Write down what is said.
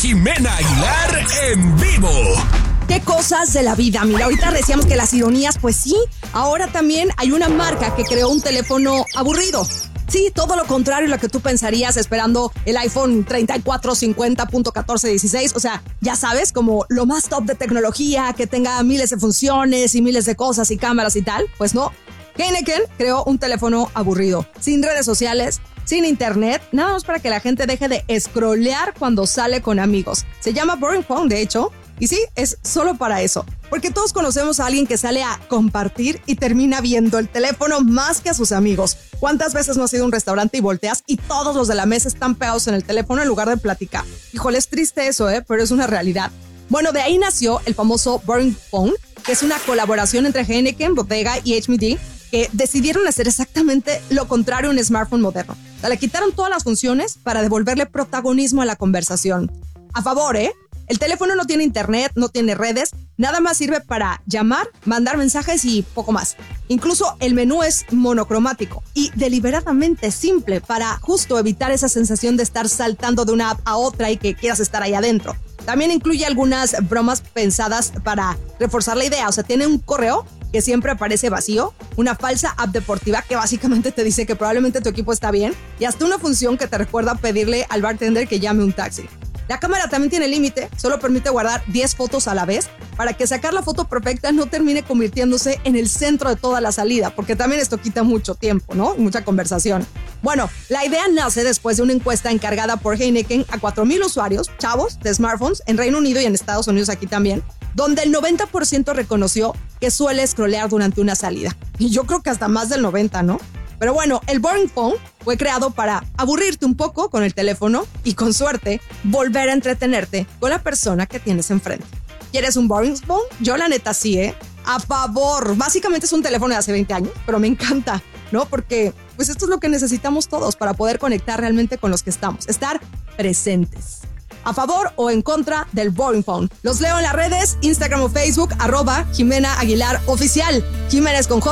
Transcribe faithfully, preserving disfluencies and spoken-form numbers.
Jimena Aguilar en vivo. ¿Qué cosas de la vida? Mira, ahorita decíamos que las ironías, pues sí. Ahora también hay una marca que creó un teléfono aburrido. Sí, todo lo contrario a lo que tú pensarías esperando el iPhone treinta y cuatro cincuenta punto catorce dieciséis. O sea, ya sabes, como lo más top de tecnología, que tenga miles de funciones y miles de cosas y cámaras y tal. Pues no. Heineken creó un teléfono aburrido, sin redes sociales, sin internet, nada más para que la gente deje de scrollear cuando sale con amigos. Se llama Boring Phone, de hecho. Y sí, es solo para eso. Porque todos conocemos a alguien que sale a compartir y termina viendo el teléfono más que a sus amigos. ¿Cuántas veces no has ido a un restaurante y volteas y todos los de la mesa están pegados en el teléfono en lugar de platicar? Híjole, es triste eso, ¿eh? Pero es una realidad. Bueno, de ahí nació el famoso Boring Phone, que es una colaboración entre Heineken, Bottega y H M D, que decidieron hacer exactamente lo contrario a un smartphone moderno. O sea, le quitaron todas las funciones para devolverle protagonismo a la conversación. A favor, ¿eh? El teléfono no tiene internet, no tiene redes, nada más sirve para llamar, mandar mensajes y poco más. Incluso el menú es monocromático y deliberadamente simple para justo evitar esa sensación de estar saltando de una app a otra y que quieras estar ahí adentro. También incluye algunas bromas pensadas para reforzar la idea. O sea, tiene un correo que siempre aparece vacío, una falsa app deportiva que básicamente te dice que probablemente tu equipo está bien y hasta una función que te recuerda pedirle al bartender que llame un taxi. La cámara también tiene límite, solo permite guardar diez fotos a la vez para que sacar la foto perfecta no termine convirtiéndose en el centro de toda la salida, porque también esto quita mucho tiempo, ¿no? Y mucha conversación. Bueno, la idea nace después de una encuesta encargada por Heineken a cuatro mil usuarios, chavos, de smartphones en Reino Unido y en Estados Unidos aquí también, donde el noventa por ciento reconoció que suele scrollear durante una salida. Y yo creo que hasta más del noventa, ¿no? Pero bueno, el Boring Phone fue creado para aburrirte un poco con el teléfono y, con suerte, volver a entretenerte con la persona que tienes enfrente. ¿Quieres un Boring Phone? Yo la neta sí, ¿eh? A favor. Básicamente es un teléfono de hace veinte años, pero me encanta, ¿no? Porque pues esto es lo que necesitamos todos para poder conectar realmente con los que estamos. Estar presentes. ¿A favor o en contra del Boring Phone? Los leo en las redes, Instagram o Facebook, arroba Jimena Aguilar Oficial. Jimena es con J